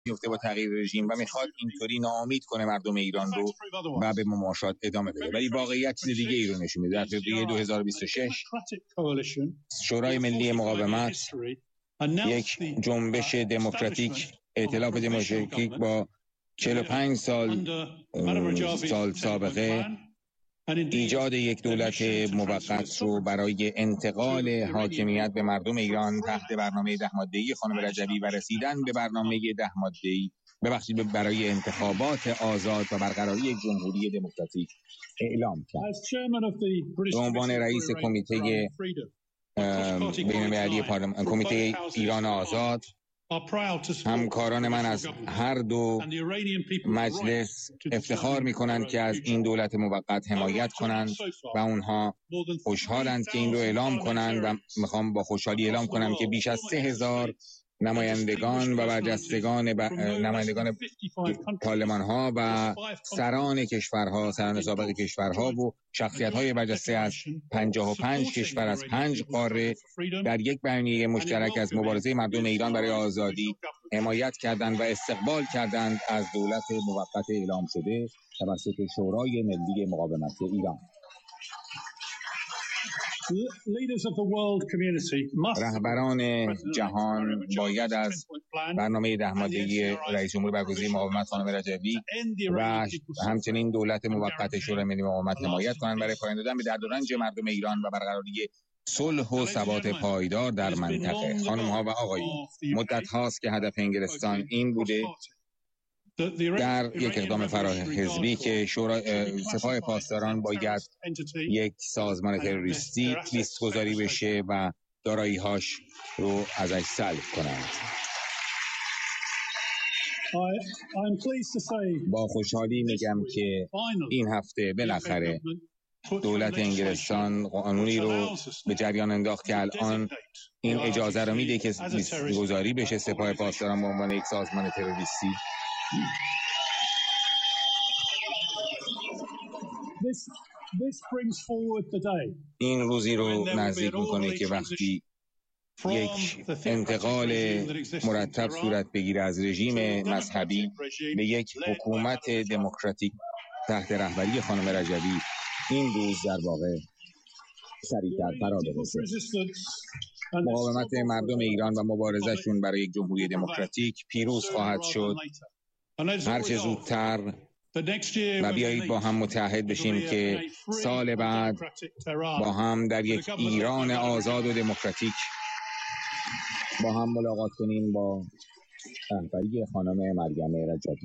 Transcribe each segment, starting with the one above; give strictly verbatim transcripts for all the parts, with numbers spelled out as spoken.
میفته با تغییر رژیم و میخواد اینطوری ناامید کنه مردم ایران رو و به مماشات ادامه بده. ولی واقعیت چیز دیگه ای رو نشون میده. در فوریه دو هزار و بیست و شش شورای ملی مقاومت، یک جنبش دموکراتیک، ائتلاف دموکراتیک با چهل و پنج سال سال سابقه، ایجاد یک دولت موقت رو برای انتقال حاکمیت به مردم ایران تحت برنامه ده ماده‌ای خانم رجبی و رسیدن به برنامه ده ماده‌ای ببخشید برای انتخابات آزاد و برقراری یک جمهوری دموکراتیک اعلام کرد. به عنوان رئیس کمیته بین‌المللی پارلمان، کمیته ایران آزاد، همکاران من از هر دو مجلس افتخار می‌کنند که از این دولت موقت حمایت کنند و اونها خوشحالند که این رو اعلام کنند و میخوام با خوشحالی اعلام کنم که بیش از سه هزار نمایندگان و برجستگان ب... نمایندگان پارلمان ها و سران کشورها، سران سابق کشورها و شخصیت های برجسته از پنجاه و پنج کشور از پنج قاره در یک بیانیه مشترک از مبارزه مردم ایران برای آزادی حمایت کردند و استقبال کردند از دولت موقت اعلام شده توسط شورای ملی مقاومت ایران. رهبران جهان باید از برنامه ده ماده‌ای رئیس جمهور برگزیده مقاومت خانم رجبی و همچنین دولت موقت شورای ملی مقاومت حمایت کنند برای پایان دادن به درد و رنج مردم ایران و برقراری صلح و ثبات پایدار در منطقه. خانم ها و آقایون، مدت هاست که هدف انگلستان این بوده در یک اقدام فراحزبی که شورای سپاه پاسداران باید یک سازمان تروریستی لیست گذاری بشه و دارایی‌هاش رو ازش سلب کنند. با خوشحالی میگم که این هفته بالاخره دولت انگلستان قانونی رو به جریان انداخت که الان این اجازه رو میده که لیست گذاری بشه سپاه پاسداران به عنوان یک سازمان تروریستی. این روزی رو نزدیک میکنه که وقتی یک انتقال مرتب صورت بگیره از رژیم مذهبی به یک حکومت دموکراتیک تحت رهبری خانم رجبی، این روز در واقع سریعتر فرا برسه. مقاومت مردم ایران و مبارزهشون برای یک جمهوری دموکراتیک پیروز خواهد شد هر چه زودتر و بیایید با هم متحد بشیم که سال بعد با هم در یک ایران آزاد و دموکراتیک با هم ملاقات کنیم با رهبری خانم مریم رجبی.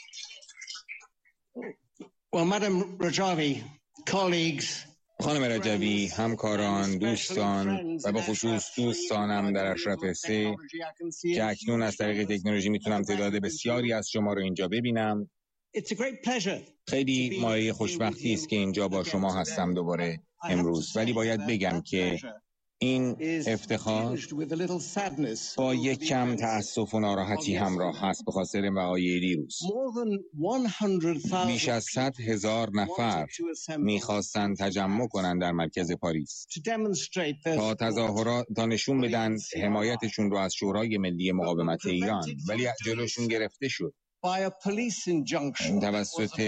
Well, Madam Rajavi, colleagues, خانم رجبی، همکاران، دوستان و به خصوص دوستانم در اشرف سه که اکنون از طریق تکنولوژی میتونم تعداد بسیاری از شما رو اینجا ببینم. خیلی مایه خوشبختی است که اینجا با شما هستم دوباره امروز، ولی باید بگم که این افتخار با یک کم تأسف و ناراحتی همراه هست به خاطر وقایع دیروز. بیش از صد هزار نفر میخواستن تجمع کنن در مرکز پاریس تا تظاهرات تا نشون بدن حمایتشون رو از شورای ملی مقاومت ایران، ولی جلوشون گرفته شد توسط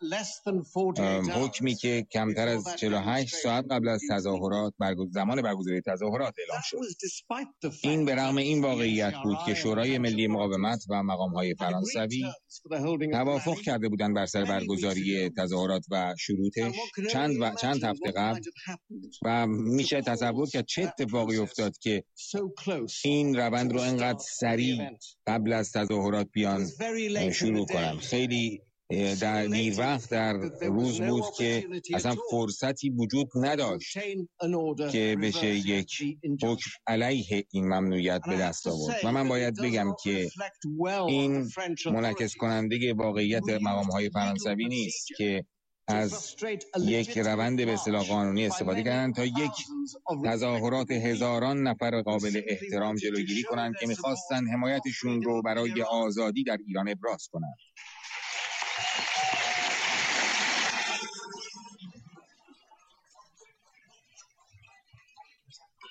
حکمی که کمتر از چهل و هشت ساعت قبل از تظاهرات زمان برگزاری تظاهرات اعلام شد. این به رغم این واقعیت بود که شورای ملی مقاومت و مقام‌های فرانسوی توافق کرده بودند بر سر برگزاری تظاهرات و شروطش چند و چند هفته قبل و میشه تصور کرد چه اتفاقی افتاد که این روند رو انقدر سریع قبل از تظاهرات بیان شروع کنن. خیلی در دیر وقت در روز بود که اصلا فرصتی وجود نداشت که بشه یک حکم علیه این ممنوعیت به دست آورد و من باید بگم که این منعکس کننده واقعیت مقام‌های فرانسوی نیست که از یک روند به اصطلاح قانونی استفاده کردن تا یک تظاهرات هزاران نفر قابل احترام جلوگیری کنند که می‌خواستن حمایتشون رو برای آزادی در ایران ابراز کنند.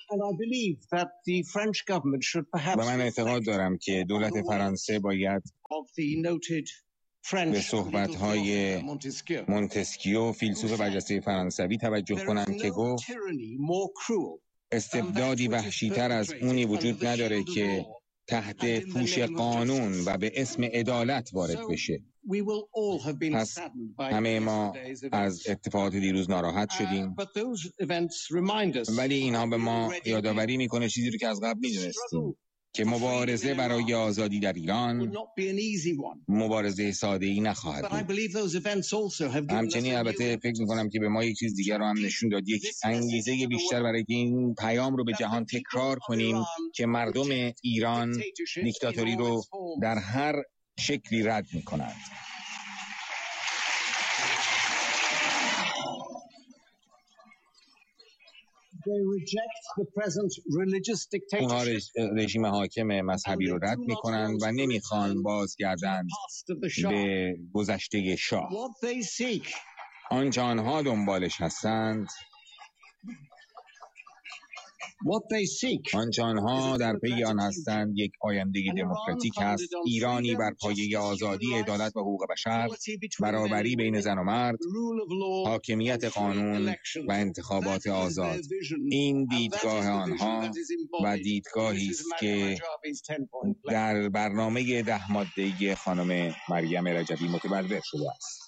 و من اعتقاد دارم که دولت فرانسه باید به صحبت‌های مونتسکیو فیلسوف برجسته فرانسوی توجه کنند که گفت استبدادی وحشی‌تر از اونی وجود نداره که تحت پوش قانون و به اسم عدالت وارد بشه. پس همه ما از اتفاقات دیروز ناراحت شدیم، ولی اینها به ما یادآوری میکنه چیزی رو که از قبل میدونستیم، که مبارزه برای آزادی در ایران مبارزه ساده‌ای نخواهد بود. همچنین البته فکر میکنم که به ما یک چیز دیگر رو هم نشون داد، یک انگیزه بیشتر برای که این پیام رو به جهان تکرار کنیم که مردم ایران دیکتاتوری رو در هر شکلی رد میکنند. اونها رژیم حاکم مذهبی رو رد میکنند و نمیخوان بازگردند به گذشته شاه. آنچه آنها دنبالش هستند، آنچه آنها در پی آن هستند، یک آینده دموکراتیک است، ایرانی بر پایه آزادی، عدالت و حقوق بشر، برابری بین زن و مرد، حاکمیت قانون و انتخابات آزاد. این دیدگاه آنها و دیدگاهی است که در برنامه ده ماده‌ای خانم مریم رجوی متبلور شده است.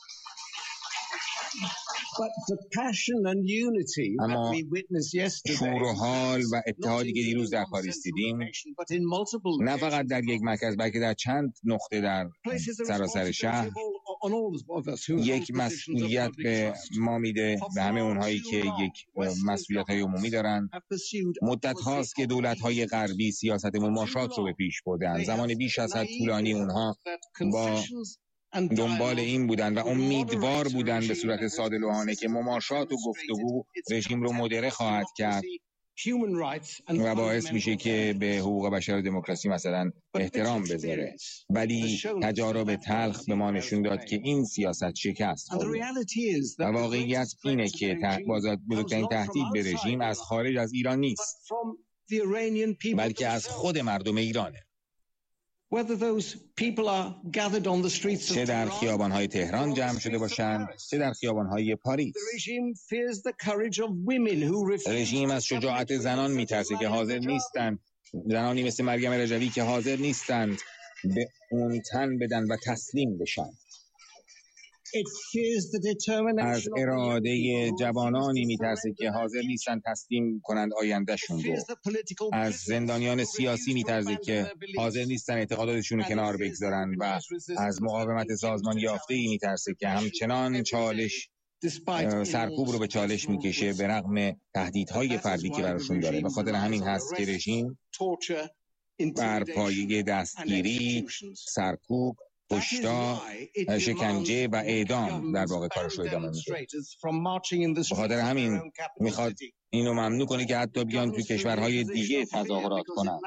اما شور و حال و اتحادی که دیروز در پاریس دیدیم، نه فقط در یک مرکز بلکه در چند نقطه در سراسر شهر، یک مسئولیت به ما میده، به همه اونهایی که یک مسئولیت‌های عمومی دارن. مدت هاست که دولت‌های غربی سیاست مماشات رو به پیش بردن. زمان بیش از حد طولانی اونها با دنبال این بودن و امیدوار بودن به صورت ساده لوحانه که مماشات و گفتگو رژیم رو مدره خواهد کرد و باعث میشه که به حقوق بشر و دموکراسی مثلا احترام بذاره. ولی تجارب تلخ به ما نشون داد که این سیاست شکست خورده و واقعیت اینه که بزرگترین تهدید به رژیم از خارج از ایران نیست، بلکه از خود مردم ایرانه. چه در خیابان‌های تهران جمع شده باشند، چه در خیابان‌های پاریس. رژیم از شجاعت زنان میترسه که حاضر نیستند، زنانی مثل مریم رجوی که حاضر نیستند به اون تن بدن و تسلیم بشن. از اراده جوانانی میترسه که حاضر نیستن تسلیم کنند آیندهشون رو. از زندانیان سیاسی میترسه که حاضر نیستن اعتقاداتشون رو کنار بگذارن و از مقاومت سازمان یافته‌ای میترسه که همچنان چالش سرکوب رو به چالش میکشه به رغم تهدیدهای فردی که براشون داره. به خاطر همین هست که رژیم بر پایه دستگیری، سرکوب، کشتار، شکنجه و اعدام در واقع کارش رو ادامه میده. به خاطر همین میخواد اینو ممنوع کنه که حتی بیان توی کشورهای دیگه تظاهرات کنن،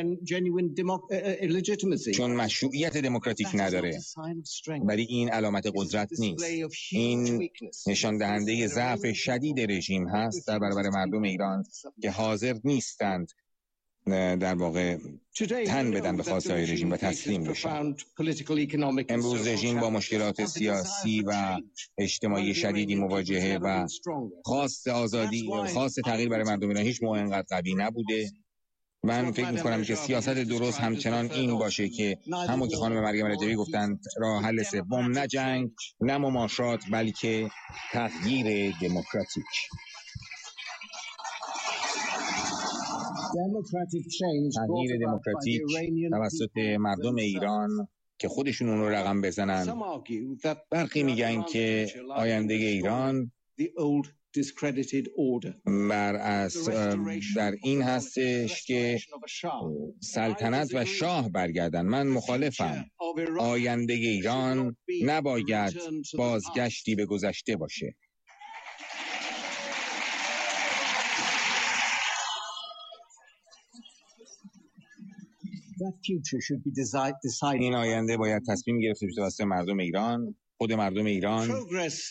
چون مشروعیت دموکراتیک نداره. ولی این علامت قدرت نیست، این نشان دهنده ضعف شدید رژیم هست در برابر مردم ایران که حاضر نیستند در واقع تن بدن به خواسته‌های رژیم و تسلیم بشن. امروز رژیم با مشکلات سیاسی و اجتماعی شدیدی مواجهه و خواست آزادی، خواست تغییر برای مردم ایران هیچ موقع اینقدر قوی نبوده. من فکر می‌کنم که سیاست درست همچنان این باشه که همون که خانم مریم رجوی گفتند، راه حل سوم نه جنگ، نه مماشات، بلکه تغییر دموکراتیک. تغییر دموکراتیک توسط مردم ایران که خودشون اون رو رقم بزنن. برخی میگن که آینده ایران بر از در این هستش که سلطنت و شاه برگردن. من مخالفم. آینده ایران نباید بازگشتی به گذشته باشه. این آینده باید تصمیم گرفته بشه توسط مردم ایران خود مردم ایران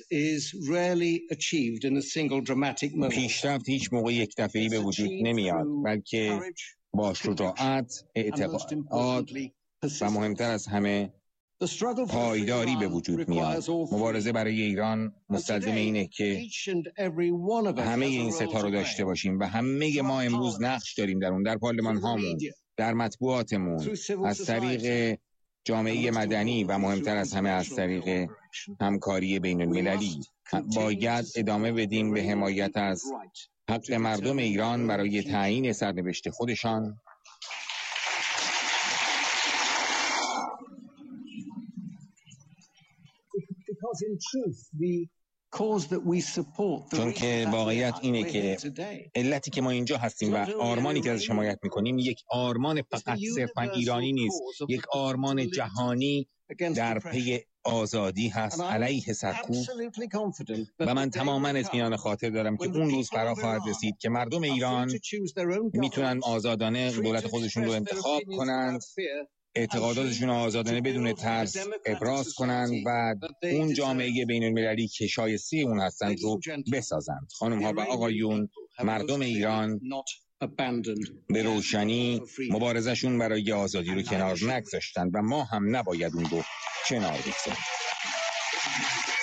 پیشرفت هیچ موقع یک دفعه‌ای به وجود نمیاد، بلکه با شجاعت، اعتقاد و مهمتر از همه پایداری به وجود میاد. مبارزه برای ایران مستلزم اینه که همه این ستا رو داشته باشیم و همه ما امروز نقش داریم در اون، در پارلمان هامون، در مطبوعاتمون، از طریق جامعه مدنی و مهمتر از همه از طریق همکاری بین المللی. باید ادامه بدیم به حمایت از حق مردم ایران برای تعیین سرنوشت خودشان. چون که واقعیت اینه که علتی که ما اینجا هستیم و آرمانی که ازش حمایت میکنیم یک آرمان فقط صرفا ایرانی نیست، یک آرمان جهانی در پی آزادی هست علیه سرکوب. و من تماما اطمینان خاطر دارم که اون روز فرا خواهد رسید که مردم ایران میتونن آزادانه دولت خودشون رو انتخاب کنند، اعتقاداتشون آزادانه بدون ترس ابراز کنند و اون جامعه بین المللی که شایسته اون هستند رو بسازند. خانم ها و آقایون، مردم ایران به روشنی مبارزشون برای آزادی رو کنار نگذاشتند و ما هم نباید اون رو کنار بگذاریم.